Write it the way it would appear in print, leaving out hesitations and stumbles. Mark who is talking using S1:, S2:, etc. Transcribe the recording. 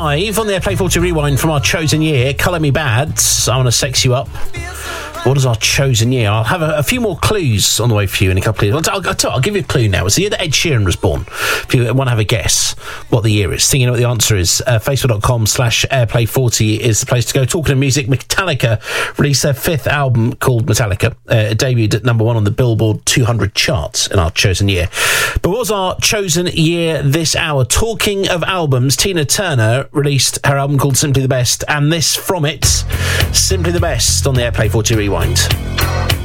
S1: 5 on the Airplay 40 Rewind from our chosen year. Colour Me Bad. I Want to Sex You Up. What is our chosen year? I'll have a few more clues on the way for you in a couple of years. I'll give you a clue now. It's the year that Ed Sheeran was born. If you want to have a guess what the year is. Thinking what the answer is, facebook.com/airplay40 is the place to go. Talking of music, Metallica released their 5th album called Metallica. It debuted at number 1 on the Billboard 200 charts in our chosen year. But what was our chosen year this hour? Talking of albums, Tina Turner released her album called Simply the Best, and this from it, Simply the Best on the Airplay 40 Rewind.